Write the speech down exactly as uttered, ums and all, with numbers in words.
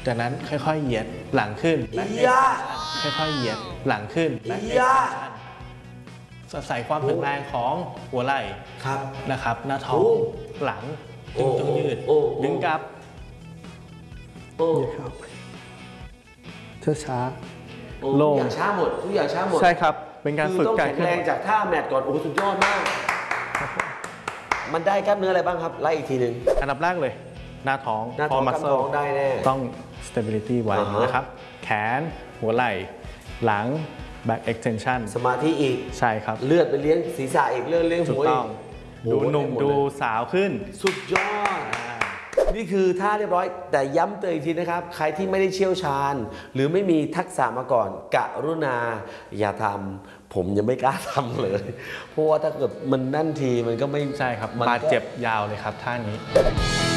จากนั้นค่อยๆเหยียดหลังขึ้น back extension ค่อยๆเหยียดหลังขึ้น back extension ใส่ความแข็งแรงของหัวไหล่นะครับหน้าท้องหลังดึงจงยืดดึงกลับช้าๆลงทุกอย่างช้าหมดทุกอย่างช้าหมดใช่ครับเป็นการฝึกการแข็งแรงจากท่าแมทก่อนโอ้สุดยอดมากมันได้กล้ามเนื้ออะไรบ้างครับไล่อีกทีหนึ่งอันดับแรกเลยหน้าท้องหน้าท้องกล้ามท้องได้แน่ต้อง stability ไว้นะครับแขนหัวไหล่หลัง back extension สมาธิอีกใช่ครับเลือดไปเลี้ยงศีรษะอีกเลือดเลี้ยงหัวอีกดูหนุ่มดูสาวขึ้นสุดยอดนี่คือท่าเรียบร้อยแต่ย้ำเตือนอีกทีนะครับใครที่ไม่ได้เชี่ยวชาญหรือไม่มีทักษะมาก่อนกรุณาอย่าทำผมยังไม่กล้าทำเลยเพราะว่าถ้าเกิดมันนั่นทีมันก็ไม่ใช่ครับบาดเจ็บยาวเลยครับท่านี้